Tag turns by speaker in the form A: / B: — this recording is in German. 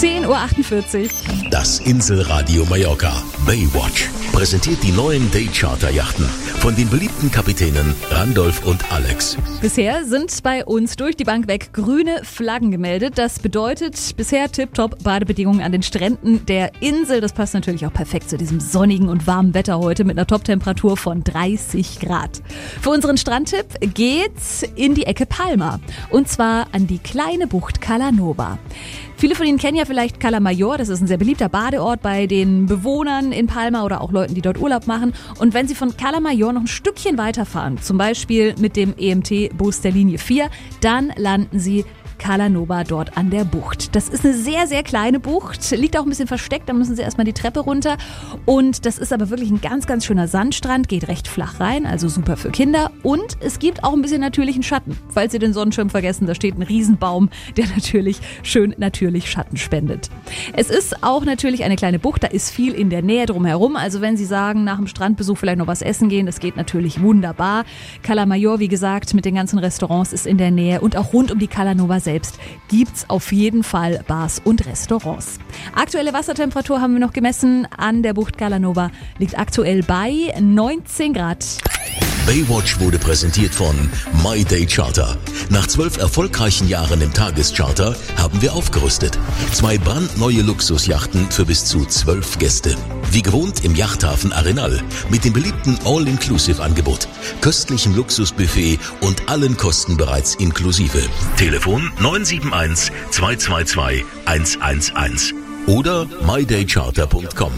A: 10:48 Uhr.
B: Das Inselradio Mallorca Baywatch präsentiert die neuen Daycharter-Yachten von den beliebten Kapitänen Randolph und Alex.
A: Bisher sind bei uns durch die Bank weg grüne Flaggen gemeldet. Das bedeutet bisher tipptopp Badebedingungen an den Stränden der Insel. Das passt natürlich auch perfekt zu diesem sonnigen und warmen Wetter heute mit einer Top-Temperatur von 30 Grad. Für unseren Strandtipp geht's in die Ecke Palma. Und zwar an die kleine Bucht Cala Nova. Viele von Ihnen kennen ja vielleicht Cala Mayor, das ist ein sehr beliebter Badeort bei den Bewohnern in Palma oder auch Leuten, die dort Urlaub machen. Und wenn Sie von Cala Mayor noch ein Stückchen weiterfahren, zum Beispiel mit dem EMT-Bus der Linie 4, dann landen Sie Cala Nova dort an der Bucht. Das ist eine sehr, sehr kleine Bucht, liegt auch ein bisschen versteckt, da müssen Sie erstmal die Treppe runter. Und das ist aber wirklich ein ganz, ganz schöner Sandstrand, geht recht flach rein, also super für Kinder. Und es gibt auch ein bisschen natürlichen Schatten. Falls Sie den Sonnenschirm vergessen, da steht ein Riesenbaum, der natürlich schön natürlich Schatten spendet. Es ist auch natürlich eine kleine Bucht, da ist viel in der Nähe drumherum. Also wenn Sie sagen, nach dem Strandbesuch vielleicht noch was essen gehen, das geht natürlich wunderbar. Cala Mayor, wie gesagt, mit den ganzen Restaurants ist in der Nähe und auch rund um die Cala Nova selbst gibt's auf jeden Fall Bars und Restaurants. Aktuelle Wassertemperatur haben wir noch gemessen an der Bucht Cala Nova, liegt aktuell bei 19 Grad.
B: Baywatch wurde präsentiert von My Day Charter. Nach 12 erfolgreichen Jahren im Tagescharter haben wir aufgerüstet. 2 brandneue Luxusjachten für bis zu 12 Gäste. Wie gewohnt im Yachthafen Arenal mit dem beliebten All-Inclusive-Angebot, köstlichem Luxusbuffet und allen Kosten bereits inklusive. Telefon 971 222 111 oder mydaycharter.com.